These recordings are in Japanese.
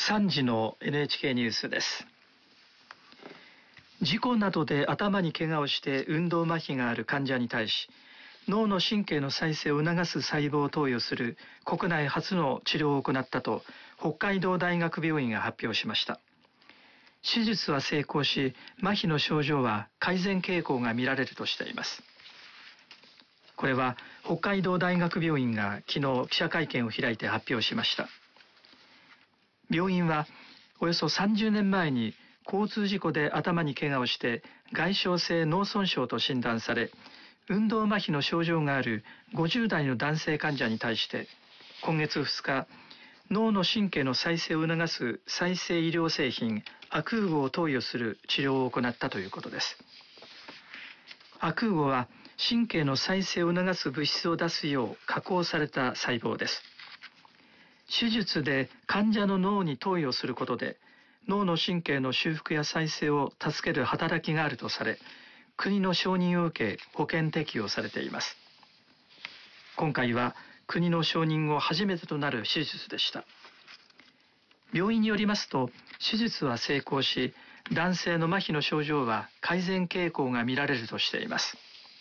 3時の NHK ニュースです。事故などで頭に怪我をして運動麻痺がある患者に対し、脳の神経の再生を促す細胞を投与する国内初の治療を行ったと北海道大学病院が発表しました。手術は成功し、麻痺の症状は改善傾向が見られるとしています。これは北海道大学病院が昨日記者会見を開いて発表しました。病院はおよそ30年前に交通事故で頭に怪我をして外傷性脳損傷と診断され、運動麻痺の症状がある50代の男性患者に対して今月2日、脳の神経の再生を促す再生医療製品アクーゴを投与する治療を行ったということです。アクーゴは神経の再生を促す物質を出すよう加工された細胞です。手術で患者の脳に投与することで脳の神経の修復や再生を助ける働きがあるとされ、国の承認を受け保険適用されています。今回は国の承認後初めてとなる手術でした。病院によりますと、手術は成功し、男性の麻痺の症状は改善傾向が見られるとしています。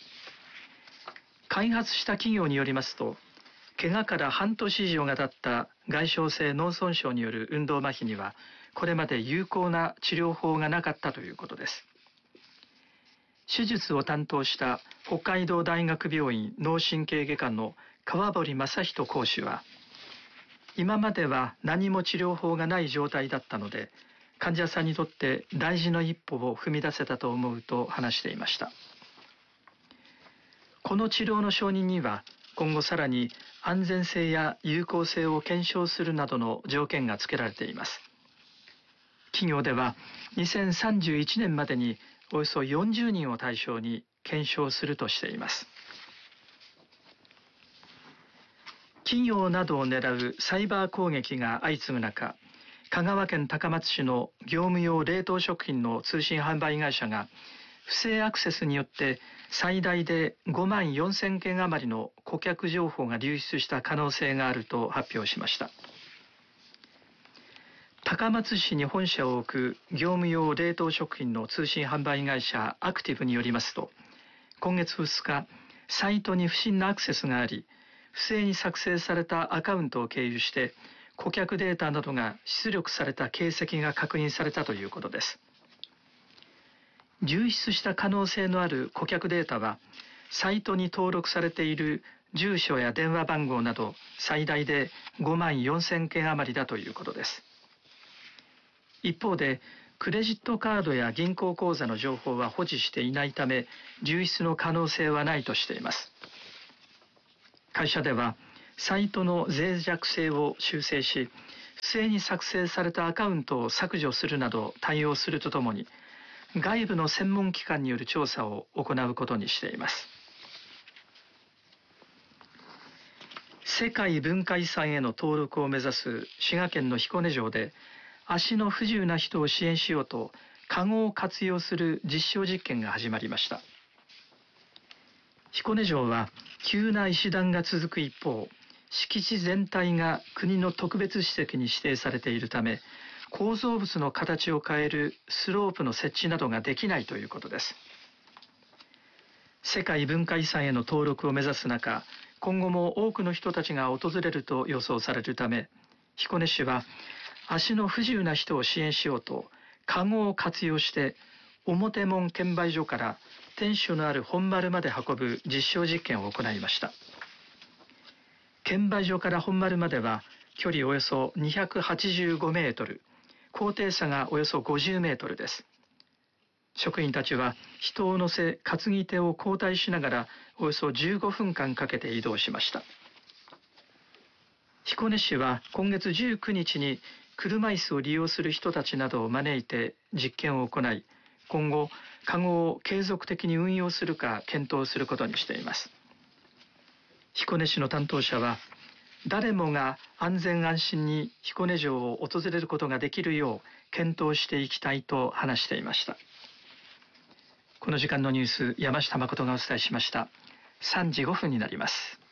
開発した企業によりますと、怪我から半年以上が経った外傷性脳損傷による運動麻痺には、これまで有効な治療法がなかったということです。手術を担当した北海道大学病院脳神経外科の川堀正人講師は、今までは何も治療法がない状態だったので、患者さんにとって大事な一歩を踏み出せたと思うと話していました。この治療の承認には、今後さらに安全性や有効性を検証するなどの条件が付けられています。企業では2031年までにおよそ40人を対象に検証するとしています。企業などを狙うサイバー攻撃が相次ぐ中、香川県高松市の業務用冷凍食品の通信販売会社が不正アクセスによって最大で5万4000件余りの顧客情報が流出した可能性があると発表しました。高松市に本社を置く業務用冷凍食品の通信販売会社アクティブによりますと、今月2日、サイトに不審なアクセスがあり、不正に作成されたアカウントを経由して顧客データなどが出力された形跡が確認されたということです。流出した可能性のある顧客データは、サイトに登録されている住所や電話番号など最大で5万4000件余りだということです。一方で、クレジットカードや銀行口座の情報は保持していないため、流出の可能性はないとしています。会社では、サイトの脆弱性を修正し、不正に作成されたアカウントを削除するなど対応するとともに、外部の専門機関による調査を行うことにしています。世界文化遺産への登録を目指す滋賀県の彦根城で、足の不自由な人を支援しようとカゴを活用する実証実験が始まりました。彦根城は急な石段が続く一方、敷地全体が国の特別史跡に指定されているため、構造物の形を変えるスロープの設置などができないということです。世界文化遺産への登録を目指す中、今後も多くの人たちが訪れると予想されるため、彦根市は足の不自由な人を支援しようと、カゴを活用して表門券売所から天守のある本丸まで運ぶ実証実験を行いました。券売所から本丸までは距離およそ285メートル、高低差がおよそ50メートルです。職員たちは人を乗せ担ぎ手を交代しながらおよそ15分間かけて移動しました。彦根市は今月19日に車椅子を利用する人たちなどを招いて実験を行い、今後カゴを継続的に運用するか検討することにしています。彦根市の担当者は、誰もが安全安心に彦根城を訪れることができるよう検討していきたいと話していました。この時間のニュース、山下誠がお伝えしました。3時5分になります。